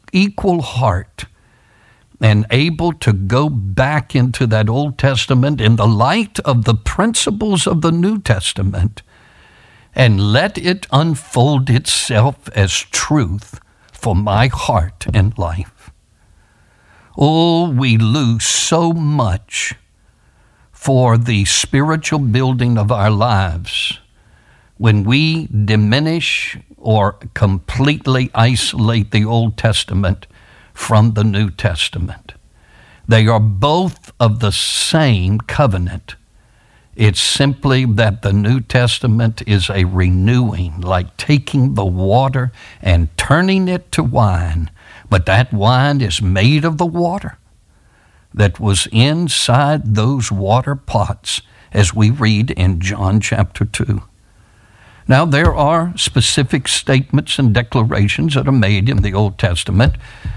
equal heart and able to go back into that Old Testament in the light of the principles of the New Testament and let it unfold itself as truth for my heart and life. Oh, we lose so much for the spiritual building of our lives when we diminish or completely isolate the Old Testament from the New Testament. They are both of the same covenant. It's simply that the New Testament is a renewing, like taking the water and turning it to wine. But that wine is made of the water that was inside those water pots, as we read in John chapter 2. Now, there are specific statements and declarations that are made in the Old Testament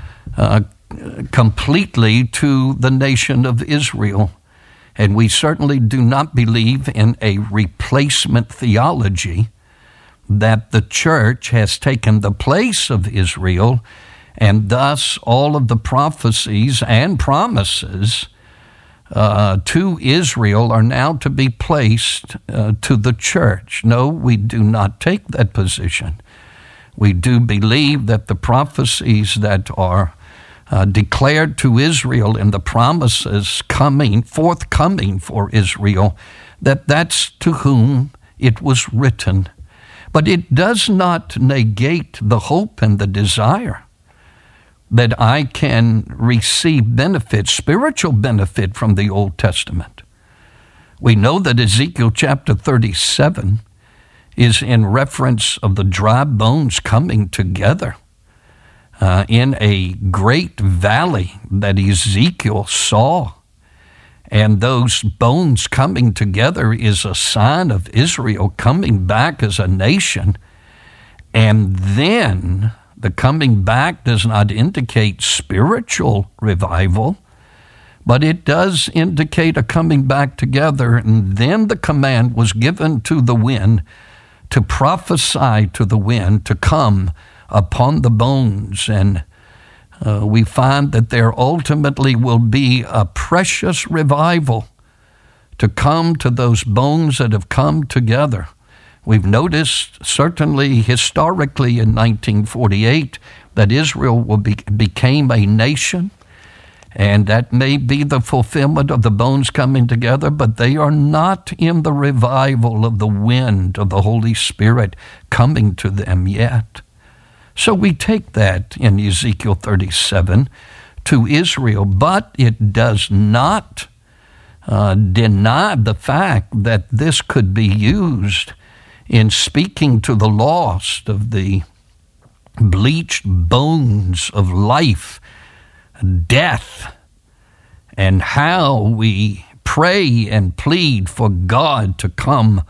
completely to the nation of Israel. And we certainly do not believe in a replacement theology that the church has taken the place of Israel, and thus all of the prophecies and promises to Israel are now to be placed to the church. No, we do not take that position. We do believe that the prophecies that are declared to Israel in the promises forthcoming for Israel, that's to whom it was written. But it does not negate the hope and the desire that I can receive benefit, spiritual benefit from the Old Testament. We know that Ezekiel chapter 37 is in reference of the dry bones coming together in a great valley that Ezekiel saw. And those bones coming together is a sign of Israel coming back as a nation. And then the coming back does not indicate spiritual revival, but it does indicate a coming back together. And then the command was given to the wind to prophesy to the wind to come upon the bones. And we find that there ultimately will be a precious revival to come to those bones that have come together. We've noticed, certainly historically in 1948, that Israel became a nation, and that may be the fulfillment of the bones coming together, but they are not in the revival of the wind of the Holy Spirit coming to them yet. So we take that in Ezekiel 37 to Israel, but it does not deny the fact that this could be used in speaking to the lost of the bleached bones of life, death, and how we pray and plead for God to come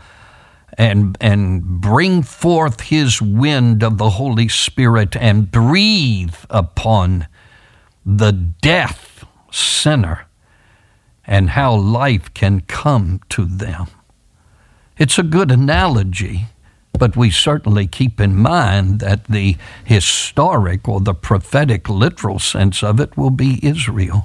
and bring forth his wind of the Holy Spirit and breathe upon the death sinner, and how life can come to them. It's a good analogy, but we certainly keep in mind that the historic or the prophetic literal sense of it will be Israel.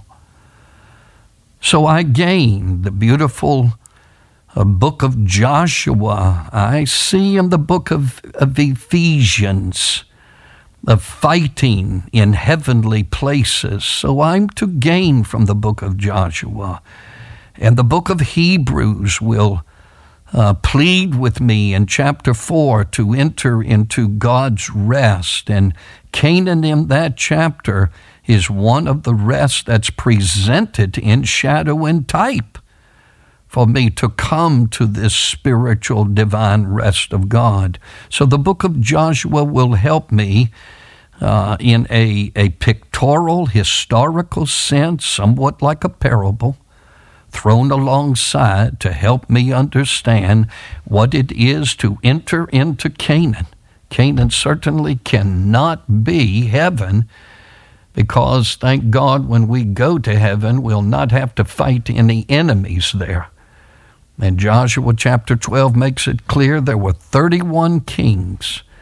So I gain the beautiful book of Joshua. I see in the book of Ephesians of fighting in heavenly places. So I'm to gain from the book of Joshua. And the book of Hebrews will plead with me in chapter 4 to enter into God's rest. And Canaan in that chapter is one of the rest that's presented in shadow and type for me to come to this spiritual divine rest of God. So the book of Joshua will help me in a pictorial, historical sense, somewhat like a parable, thrown alongside to help me understand what it is to enter into Canaan. Canaan certainly cannot be heaven, because thank God when we go to heaven, we'll not have to fight any enemies there. And Joshua chapter 12 makes it clear there were 31 kings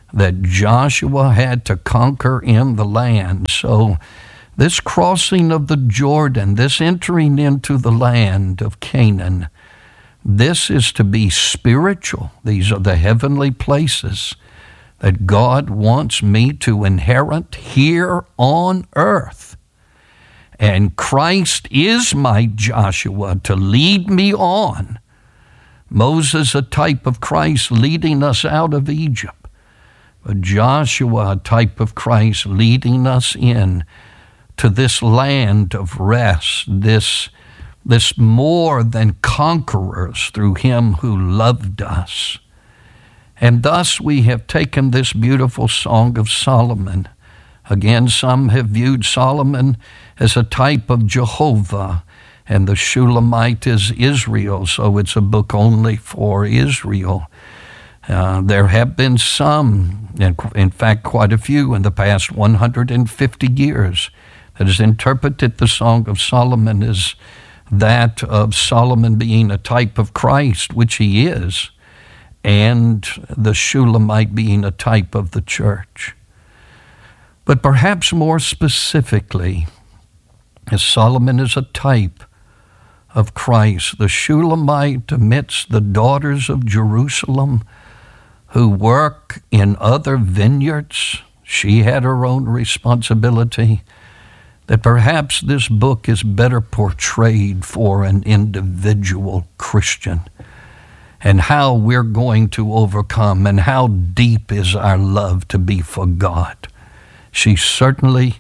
that Joshua had to conquer in the land. So this crossing of the Jordan, this entering into the land of Canaan, this is to be spiritual. These are the heavenly places that God wants me to inherit here on earth. And Christ is my Joshua to lead me on. Moses, a type of Christ leading us out of Egypt. But Joshua, a type of Christ leading us in to this land of rest, this more than conquerors through him who loved us. And thus we have taken this beautiful Song of Solomon. Again, some have viewed Solomon as a type of Jehovah, and the Shulamite is Israel, so it's a book only for Israel. There have been some, in fact quite a few in the past 150 years, that has interpreted the Song of Solomon as that of Solomon being a type of Christ, which he is, and the Shulamite being a type of the church. But perhaps more specifically, as Solomon is a type of Christ, the Shulamite amidst the daughters of Jerusalem who work in other vineyards, she had her own responsibility, that perhaps this book is better portrayed for an individual Christian, and how we're going to overcome, and how deep is our love to be for God. She certainly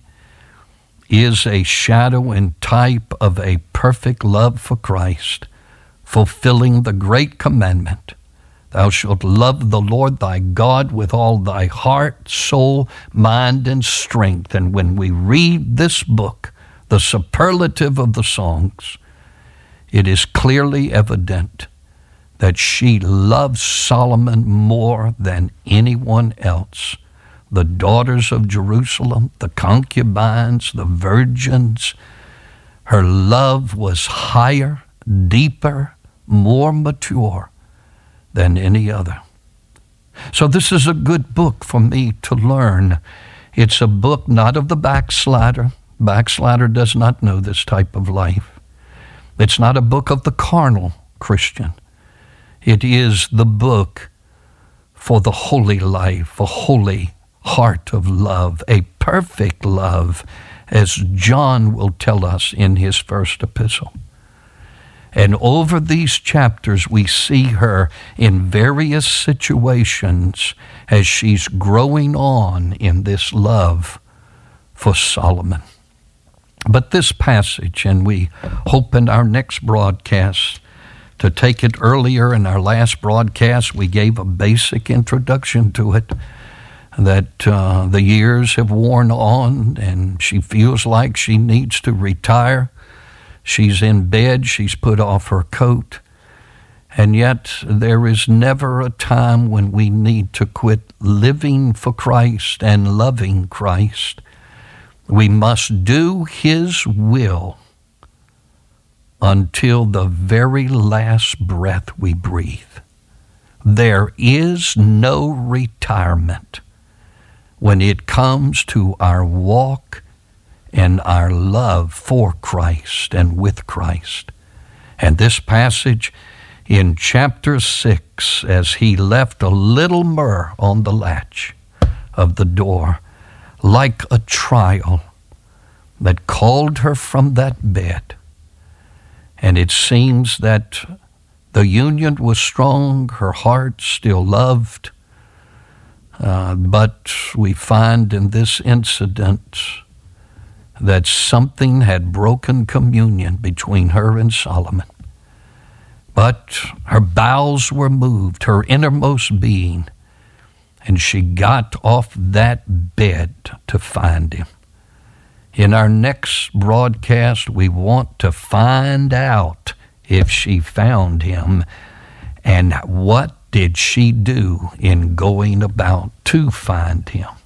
is a shadow and type of a perfect love for Christ, fulfilling the great commandment, thou shalt love the Lord thy God with all thy heart, soul, mind, and strength. And when we read this book, the superlative of the songs, it is clearly evident that she loves Solomon more than anyone else. The daughters of Jerusalem, the concubines, the virgins, her love was higher, deeper, more mature than any other. So this is a good book for me to learn. It's a book not of the backslider. Backslider does not know this type of life. It's not a book of the carnal Christian. It is the book for the holy life, a holy heart of love, a perfect love, as John will tell us in his first epistle. And over these chapters, we see her in various situations as she's growing on in this love for Solomon. But this passage, and we hope in our next broadcast to take it earlier. In our last broadcast, we gave a basic introduction to it, that the years have worn on and she feels like she needs to retire. She's in bed, she's put off her coat, and yet there is never a time when we need to quit living for Christ and loving Christ. We must do his will until the very last breath we breathe. There is no retirement when it comes to our walk and our love for Christ and with Christ. And this passage in chapter 6, as he left a little myrrh on the latch of the door, like a trial that called her from that bed. And it seems that the union was strong, her heart still loved, but we find in this incident that something had broken communion between her and Solomon. But her bowels were moved, her innermost being, and she got off that bed to find him. In our next broadcast, we want to find out if she found him and what did she do in going about to find him.